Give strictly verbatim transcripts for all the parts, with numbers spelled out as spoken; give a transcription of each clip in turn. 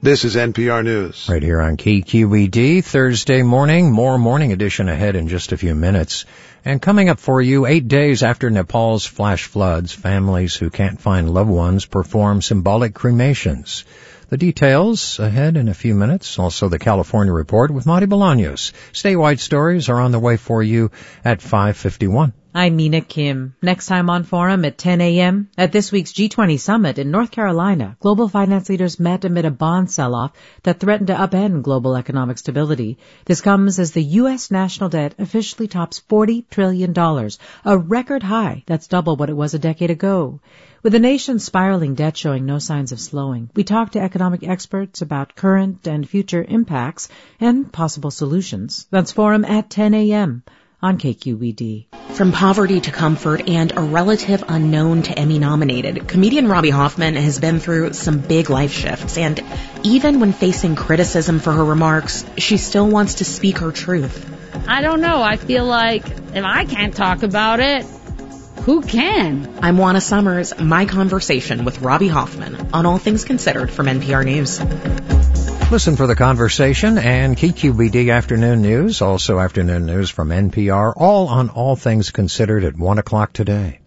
This is N P R News. Right here on K Q E D, Thursday morning. More morning edition ahead in just a few minutes. And coming up for you, eight days after Nepal's flash floods, families who can't find loved ones perform symbolic cremations. The details ahead in a few minutes. Also the California Report with Marty Bolaños. Statewide stories are on the way for you at five fifty-one. I'm Mina Kim. Next time on Forum at ten a.m. At this week's G twenty summit in North Carolina, global finance leaders met amid a bond sell-off that threatened to upend global economic stability. This comes as the U S national debt officially tops forty trillion dollars, a record high that's double what it was a decade ago. With the nation's spiraling debt showing no signs of slowing, we talked to economic experts about current and future impacts and possible solutions. That's Forum at ten a.m. on K Q E D. From poverty to comfort and a relative unknown to Emmy-nominated, comedian Robbie Hoffman has been through some big life shifts, and even when facing criticism for her remarks, she still wants to speak her truth. I don't know. I feel like if I can't talk about it, who can? I'm Juana Summers. My conversation with Robbie Hoffman on All Things Considered from N P R News. Listen for the conversation and K Q E D afternoon news, also afternoon news from N P R, all on All Things Considered at one o'clock today.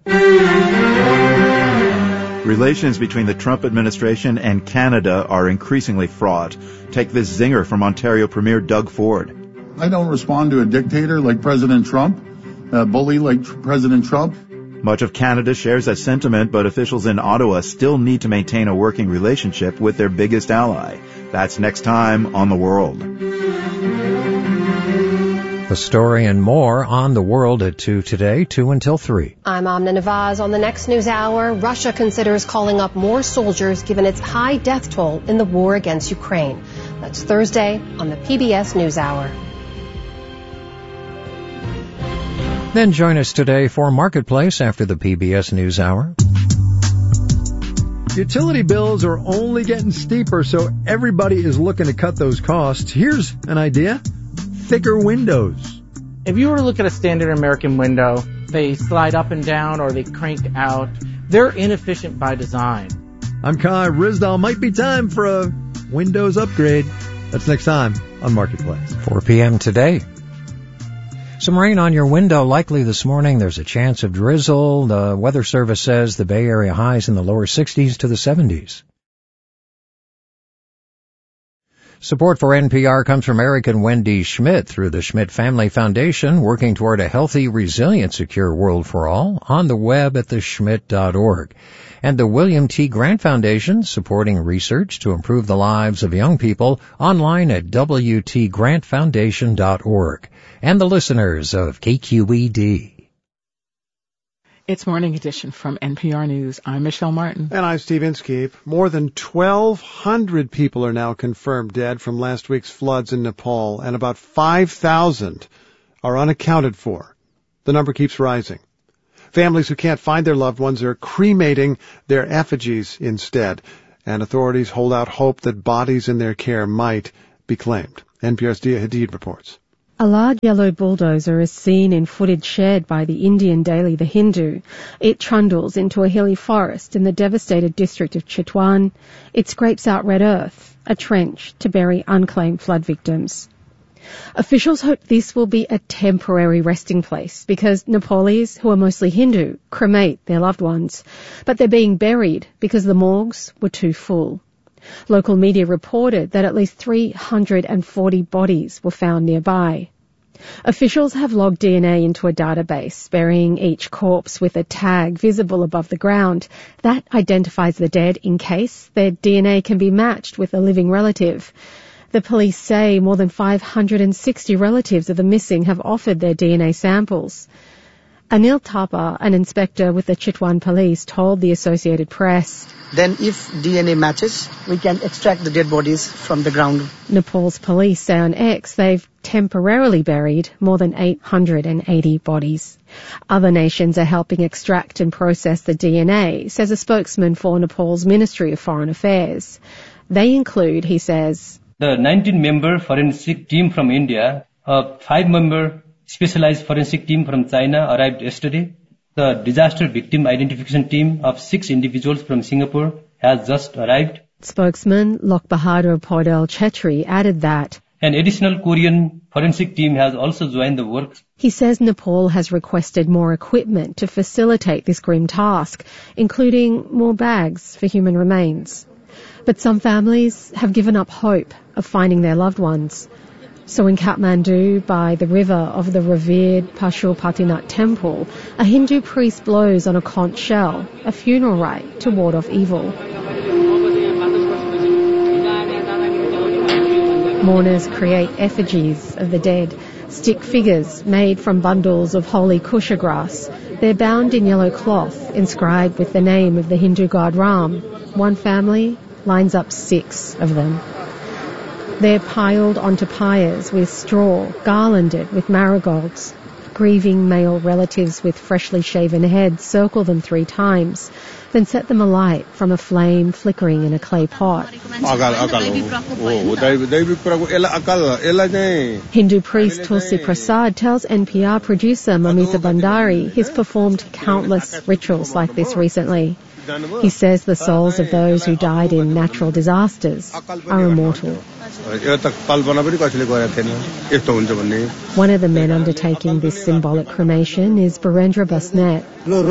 Relations between the Trump administration and Canada are increasingly fraught. Take this zinger from Ontario Premier Doug Ford. I don't respond to a dictator like President Trump, a bully like President Trump. Much of Canada shares that sentiment, but officials in Ottawa still need to maintain a working relationship with their biggest ally. That's next time on The World. The story and more on The World at two today, two until three. I'm Amna Nawaz. On the next news hour, Russia considers calling up more soldiers given its high death toll in the war against Ukraine. That's Thursday on the P B S NewsHour. Then join us today for Marketplace after the P B S NewsHour. Utility bills are only getting steeper, so everybody is looking to cut those costs. Here's an idea. Thicker windows. If you were to look at a standard American window, they slide up and down or they crank out. They're inefficient by design. I'm Kai Rizdal. Might be time for a Windows upgrade. That's next time on Marketplace. four p.m. today. Some rain on your window likely this morning. There's a chance of drizzle. The Weather Service says the Bay Area highs in the lower sixties to the seventies. Support for N P R comes from Eric and Wendy Schmidt through the Schmidt Family Foundation, working toward a healthy, resilient, secure world for all, on the web at the schmidt dot org. And the William T. Grant Foundation, supporting research to improve the lives of young people, online at w t grant foundation dot org. And the listeners of K Q E D. It's Morning Edition from N P R News. I'm Michelle Martin. And I'm Steve Inskeep. More than twelve hundred people are now confirmed dead from last week's floods in Nepal, and about five thousand are unaccounted for. The number keeps rising. Families who can't find their loved ones are cremating their effigies instead, and authorities hold out hope that bodies in their care might be claimed. N P R's Dia Hadid reports. A large yellow bulldozer is seen in footage shared by the Indian daily The Hindu. It trundles into a hilly forest in the devastated district of Chitwan. It scrapes out red earth, a trench to bury unclaimed flood victims. Officials hope this will be a temporary resting place because Nepalis, who are mostly Hindu, cremate their loved ones. But they're being buried because the morgues were too full. Local media reported that at least three hundred forty bodies were found nearby. Officials have logged D N A into a database, burying each corpse with a tag visible above the ground. That identifies the dead in case their D N A can be matched with a living relative. The police say more than five hundred sixty relatives of the missing have offered their D N A samples. Anil Thapa, an inspector with the Chitwan police, told the Associated Press, "Then if D N A matches, we can extract the dead bodies from the ground." Nepal's police say on X they've temporarily buried more than eight hundred eighty bodies. Other nations are helping extract and process the D N A, says a spokesman for Nepal's Ministry of Foreign Affairs. They include, he says, the nineteen-member forensic team from India, a five-member specialized forensic team from China arrived yesterday. The disaster victim identification team of six individuals from Singapore has just arrived. Spokesman Lok Bahadur Podel Chetri added that an additional Korean forensic team has also joined the work. He says Nepal has requested more equipment to facilitate this grim task, including more bags for human remains. But some families have given up hope of finding their loved ones. So in Kathmandu, by the river of the revered Pashupatinath temple, a Hindu priest blows on a conch shell, a funeral rite to ward off evil. Mourners create effigies of the dead, stick figures made from bundles of holy kusha grass. They're bound in yellow cloth, inscribed with the name of the Hindu god Ram. One family lines up six of them. They're piled onto pyres with straw, garlanded with marigolds. Grieving male relatives with freshly shaven heads circle them three times, then set them alight from a flame flickering in a clay pot. Hindu priest Tulsi Prasad tells N P R producer Mamita Bhandari he's performed countless rituals like this recently. He says the souls of those who died in natural disasters are immortal. One of the men undertaking this symbolic cremation is Barendra Basnet.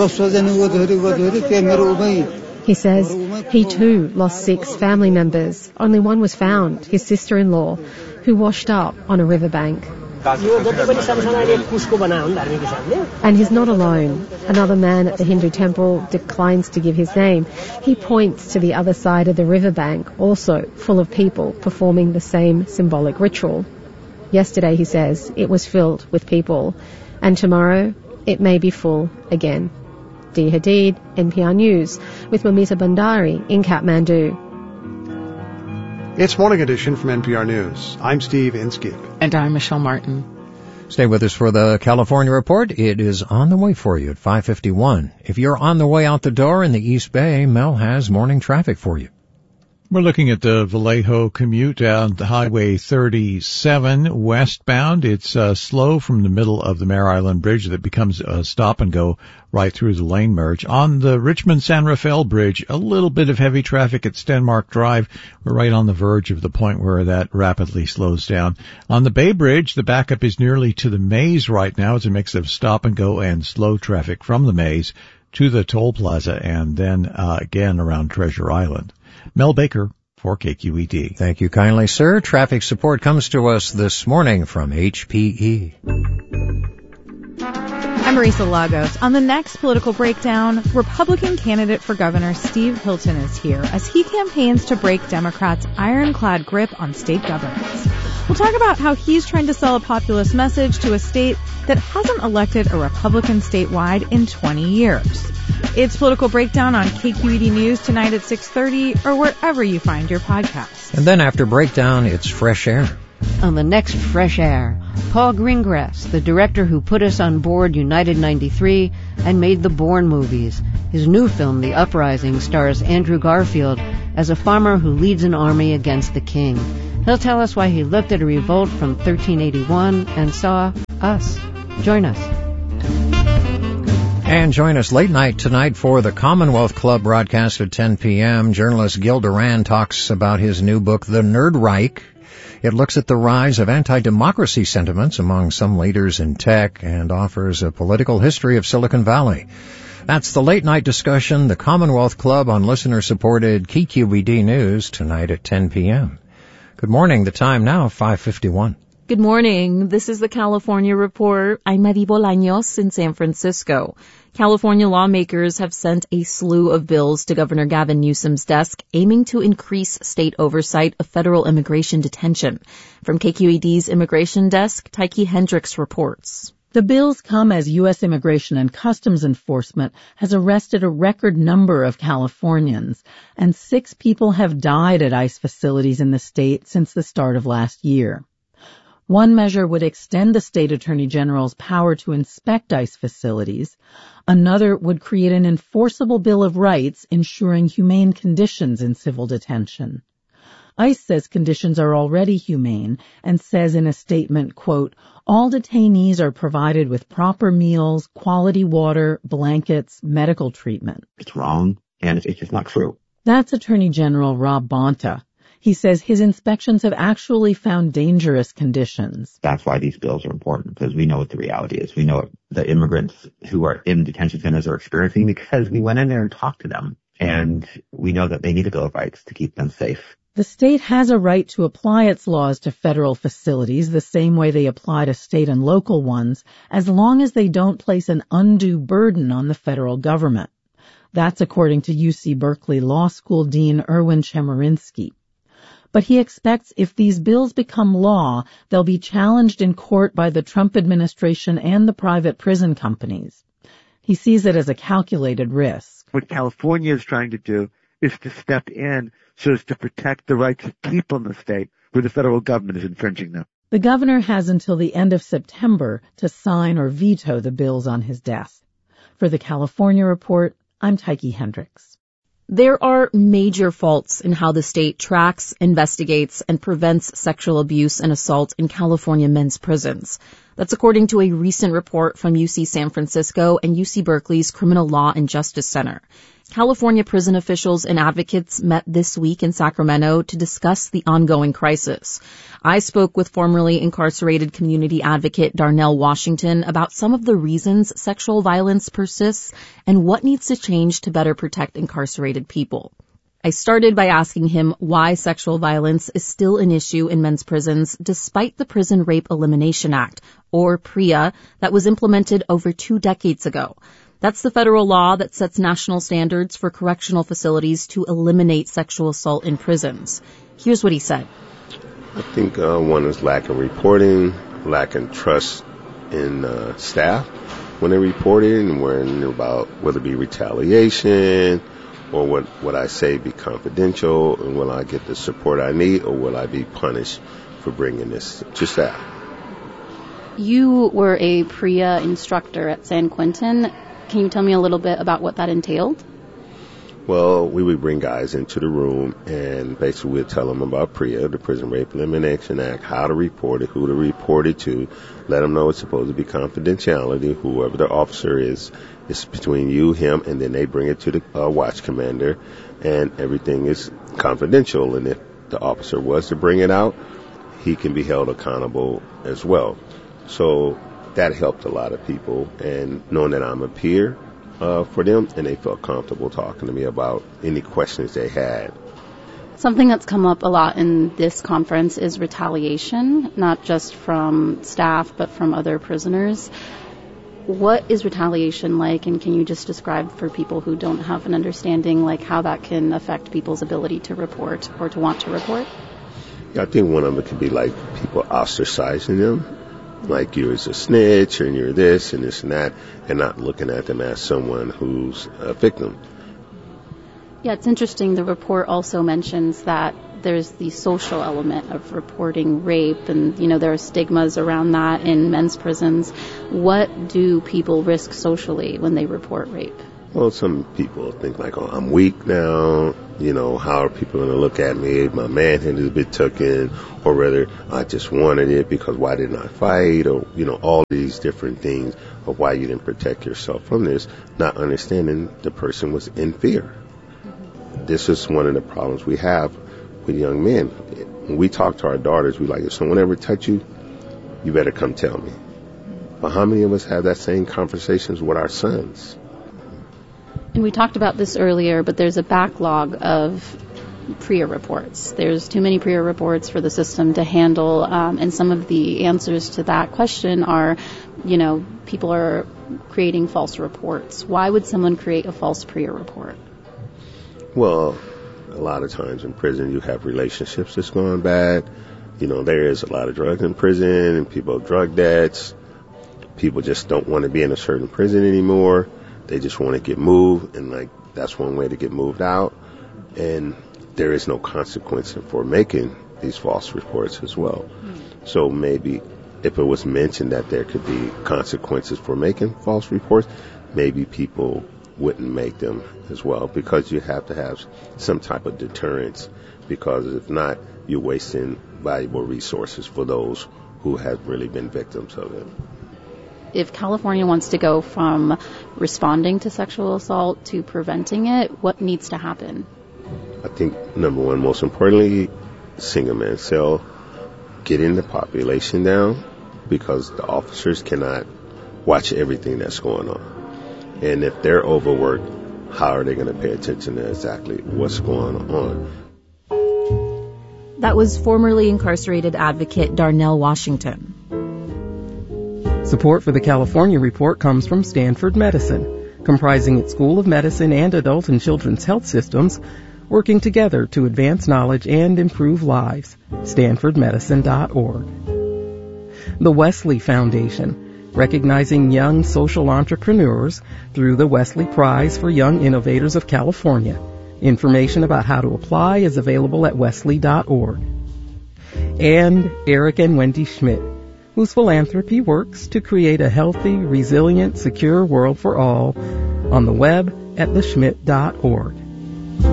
He says he too lost six family members. Only one was found, his sister-in-law, who washed up on a riverbank. And he's not alone. Another man at the Hindu temple declines to give his name. He points to the other side of the riverbank, also full of people performing the same symbolic ritual. Yesterday, he says, it was filled with people. And tomorrow, it may be full again. Dee Hadid, N P R News, with Mamita Bhandari in Kathmandu. It's Morning Edition from N P R News. I'm Steve Inskeep. And I'm Michelle Martin. Stay with us for the California Report. It is on the way for you at five fifty-one. If you're on the way out the door in the East Bay, Mel has morning traffic for you. We're looking at the Vallejo commute down the Highway thirty-seven westbound. It's uh, slow from the middle of the Mare Island Bridge that becomes a stop and go right through the lane merge. On the Richmond-San Rafael Bridge, a little bit of heavy traffic at Stenmark Drive. We're right on the verge of the point where that rapidly slows down. On the Bay Bridge, the backup is nearly to the Maze right now. It's a mix of stop and go and slow traffic from the Maze to the toll plaza and then uh, again around Treasure Island. Mel Baker for K Q E D. Thank you kindly, sir. Traffic support comes to us this morning from H P E. I'm Marisa Lagos. On the next political breakdown, Republican candidate for governor Steve Hilton is here as he campaigns to break Democrats' ironclad grip on state governance. We'll talk about how he's trying to sell a populist message to a state that hasn't elected a Republican statewide in twenty years. It's Political Breakdown on K Q E D News tonight at six thirty or wherever you find your podcasts. And then after Breakdown, it's Fresh Air. On the next Fresh Air, Paul Greengrass, the director who put us on board United ninety-three and made the Bourne movies. His new film, The Uprising, stars Andrew Garfield as a farmer who leads an army against the king. He'll tell us why he looked at a revolt from thirteen eighty-one and saw us. Join us. And join us late night tonight for the Commonwealth Club broadcast at ten p.m. Journalist Gil Duran talks about his new book, The Nerd Reich. It looks at the rise of anti-democracy sentiments among some leaders in tech and offers a political history of Silicon Valley. That's the late night discussion, the Commonwealth Club on listener-supported K Q E D News tonight at ten p.m. Good morning. The time now, five fifty-one. Good morning. This is the California Report. I'm Marie Bolaños in San Francisco. California lawmakers have sent a slew of bills to Governor Gavin Newsom's desk aiming to increase state oversight of federal immigration detention. From K Q E D's Immigration Desk, Tyke Hendricks reports. The bills come as U S Immigration and Customs Enforcement has arrested a record number of Californians, and six people have died at ICE facilities in the state since the start of last year. One measure would extend the state attorney general's power to inspect ICE facilities. Another would create an enforceable Bill of Rights ensuring humane conditions in civil detention. ICE says conditions are already humane and says in a statement, quote, all detainees are provided with proper meals, quality water, blankets, medical treatment. It's wrong, and it's just not true. That's Attorney General Rob Bonta. He says his inspections have actually found dangerous conditions. That's why these bills are important, because we know what the reality is. We know what the immigrants who are in detention centers are experiencing because we went in there and talked to them. And we know that they need a Bill of Rights to keep them safe. The state has a right to apply its laws to federal facilities the same way they apply to state and local ones, as long as they don't place an undue burden on the federal government. That's according to U C Berkeley Law School Dean Erwin Chemerinsky. But he expects if these bills become law, they'll be challenged in court by the Trump administration and the private prison companies. He sees it as a calculated risk. What California is trying to do is to step in so as to protect the rights of people in the state where the federal government is infringing them. The governor has until the end of September to sign or veto the bills on his desk. For the California Report, I'm Tyche Hendricks. There are major faults in how the state tracks, investigates, and prevents sexual abuse and assault in California men's prisons. That's according to a recent report from U C San Francisco and U C Berkeley's Criminal Law and Justice Center. California prison officials and advocates met this week in Sacramento to discuss the ongoing crisis. I spoke with formerly incarcerated community advocate Darnell Washington about some of the reasons sexual violence persists and what needs to change to better protect incarcerated people. I started by asking him why sexual violence is still an issue in men's prisons despite the Prison Rape Elimination Act, or PREA, that was implemented over two decades ago. That's the federal law that sets national standards for correctional facilities to eliminate sexual assault in prisons. Here's what he said. I think uh, one is lack of reporting, lack of trust in uh, staff when they report it, and when about whether it be retaliation or what, what I say be confidential, and will I get the support I need, or will I be punished for bringing this to staff? You were a PREA instructor at San Quentin. Can you tell me a little bit about what that entailed? Well, we would bring guys into the room and basically we'd tell them about PREA, the Prison Rape Elimination Act, how to report it, who to report it to, let them know it's supposed to be confidentiality, whoever the officer is, it's between you, him, and then they bring it to the uh, watch commander, and everything is confidential, and if the officer was to bring it out, he can be held accountable as well. So that helped a lot of people, and knowing that I'm a peer uh, for them, and they felt comfortable talking to me about any questions they had. Something that's come up a lot in this conference is retaliation, not just from staff, but from other prisoners. What is retaliation like, and can you just describe for people who don't have an understanding, like how that can affect people's ability to report or to want to report? Yeah, I think one of them could be like people ostracizing them. Like you're a snitch and you're this and this and that, and not looking at them as someone who's a victim. Yeah, it's interesting. The report also mentions that there's the social element of reporting rape, and, you know, there are stigmas around that in men's prisons. What do people risk socially when they report rape? Well, some people think like, oh, I'm weak now. You know, how are people going to look at me? My manhood is a bit taken, or rather, I just wanted it because why didn't I fight? Or, you know, all these different things of why you didn't protect yourself from this, not understanding the person was in fear. Mm-hmm. This is one of the problems we have with young men. When we talk to our daughters, we like, if someone ever touch you, you better come tell me. But how many of us have that same conversations with our sons? And we talked about this earlier, but there's a backlog of PREA reports. There's too many PREA reports for the system to handle, um, and some of the answers to that question are, you know, people are creating false reports. Why would someone create a false PREA report? Well, a lot of times in prison you have relationships that's gone bad. You know, there is a lot of drugs in prison, and people have drug debts. People just don't want to be in a certain prison anymore. They just want to get moved, and like that's one way to get moved out. And there is no consequence for making these false reports as well. Mm. So maybe if it was mentioned that there could be consequences for making false reports, maybe people wouldn't make them as well, because you have to have some type of deterrence, because if not, you're wasting valuable resources for those who have really been victims of it. If California wants to go from responding to sexual assault to preventing it, what needs to happen? I think, number one, most importantly, single man cell, getting the population down, because the officers cannot watch everything that's going on. And if they're overworked, how are they going to pay attention to exactly what's going on? That was formerly incarcerated advocate Darnell Washington. Support for the California Report comes from Stanford Medicine, comprising its School of Medicine and Adult and Children's Health Systems, working together to advance knowledge and improve lives. stanford medicine dot org. The Wesley Foundation, recognizing young social entrepreneurs through the Wesley Prize for Young Innovators of California. Information about how to apply is available at wesley dot org. And Eric and Wendy Schmidt, whose philanthropy works to create a healthy, resilient, secure world for all, on the web at the schmidt dot org.